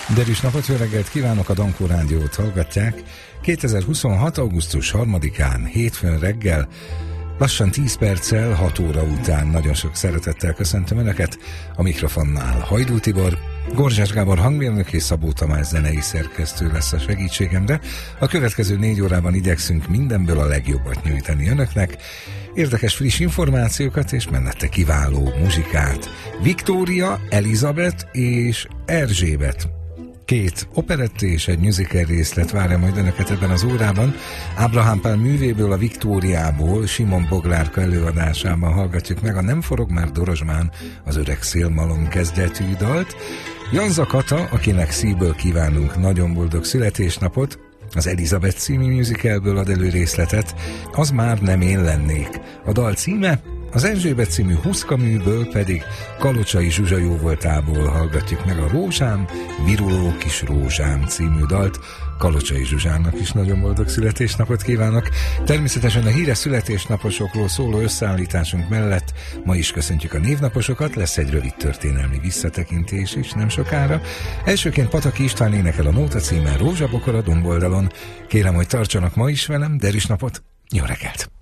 Derűs napot, jó reggelt kívánok, a Dankó Rádiót hallgatják. 2026. augusztus 3-án, hétfőn reggel, lassan 10 perccel 6 óra után nagyon sok szeretettel köszöntöm Önöket. A mikrofonnál Hajdú Tibor, Gorzsás Gábor hangmérnök és Szabó Tamás zenei szerkesztő lesz a segítségemre. A következő 4 órában igyekszünk mindenből a legjobbat nyújtani Önöknek. Érdekes friss információkat és mellette kiváló muzsikát. Viktória, Elizabeth és Erzsébet. 2 operett és egy musical részlet várja majd Önöket ebben az órában. Ábrahám Pál művéből, a Viktóriából, Simon Boglárka előadásában hallgatjuk meg a Nem forog már Dorozsmán, az Öreg szélmalom kezdetű dalt. Janza Kata, akinek szívből kívánunk nagyon boldog születésnapot, az Elizabeth című musicalből ad elő részletet, Az már nem én lennék. A dal címe, az Erzsébet című Huszka műből pedig Kalocsai Zsuzsa jóvoltából hallgatjuk meg a Rózsám, viruló kis rózsám című dalt. Kalocsai Zsuzsának is nagyon boldog születésnapot kívánok. Természetesen a híres születésnaposokról szóló összeállításunk mellett ma is köszöntjük a névnaposokat, lesz egy rövid történelmi visszatekintés is nem sokára. Elsőként Pataki István énekel a Nóta címen Rózsabokor a domboldalon. Kérem, hogy tartsanak ma is velem, derűs napot, jó reggelt!